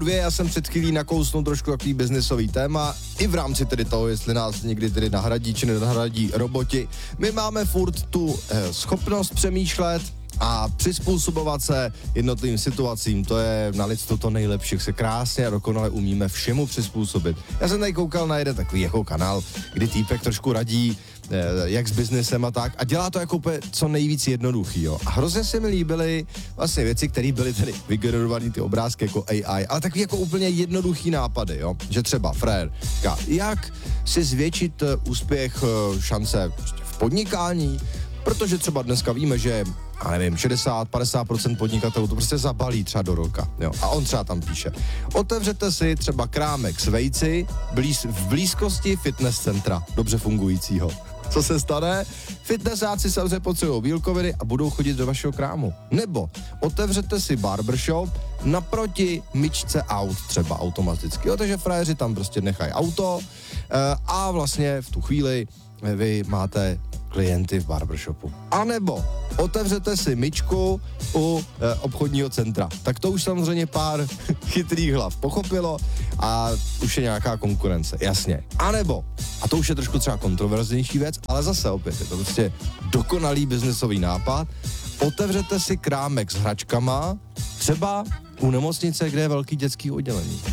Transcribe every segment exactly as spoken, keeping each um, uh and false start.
dvě, já jsem před chvílí nakousnul trošku takový biznisový téma, i v rámci tedy toho, jestli nás někdy tedy nahradí či nenahradí roboti. My máme furt tu eh, schopnost přemýšlet a přizpůsobovat se jednotlivým situacím, to je na lidstvo to nejlepší, se krásně a dokonale umíme všemu přizpůsobit. Já jsem tady koukal na jeden takový jako kanál, kdy týpek trošku radí, eh, jak s biznesem a tak, a dělá to jako úplně co nejvíc jednoduchý, jo. A hrozně se mi líbily vlastně věci, které byly tedy vygenerované ty obrázky jako A I, ale takový jako úplně jednoduchý nápady, jo. Že třeba frér říká, jak si zvětšit úspěch, šance v podnikání, protože třeba dneska víme, že já nevím, šedesát až padesát procent podnikatelů to prostě zabalí třeba do roka, jo. A on třeba tam píše, otevřete si třeba krámek s vejci blíz, v blízkosti fitness centra, dobře fungujícího. Co se stane? Fitnessáci samozřejmě potřebují bílkoviny a budou chodit do vašeho krámu. Nebo otevřete si barbershop naproti myčce aut třeba automaticky. Jo, takže frajeři tam prostě nechají auto e, a vlastně v tu chvíli vy máte klienty v barbershopu. A nebo otevřete si myčku u e, obchodního centra. Tak to už samozřejmě pár chytrých hlav pochopilo a už je nějaká konkurence, jasně. A nebo, a to už je trošku třeba kontroverznější věc, ale zase opět je to prostě dokonalý biznesový nápad, otevřete si krámek s hračkama, třeba u nemocnice, kde je velký dětský oddělení.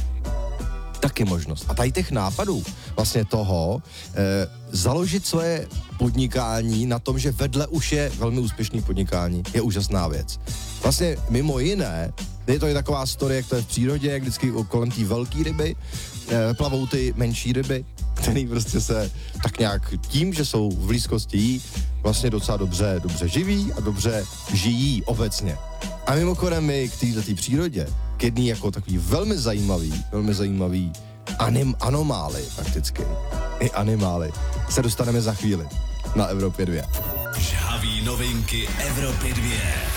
Taky možnost. A tady těch nápadů, vlastně toho, e, založit svoje podnikání na tom, že vedle už je velmi úspěšný podnikání, je úžasná věc. Vlastně mimo jiné, je to i taková story, jak to je v přírodě, jak vždycky kolem té velké ryby e, plavou ty menší ryby, který prostě se tak nějak tím, že jsou v blízkosti jí, vlastně docela dobře, dobře živí a dobře žijí obecně. A mimochodem my k této přírodě, k jedný jako takový velmi zajímavý, velmi zajímavý anim, anomály prakticky, i animály, se dostaneme za chvíli na Evropě dvě. Žhavý novinky Evropy dvě.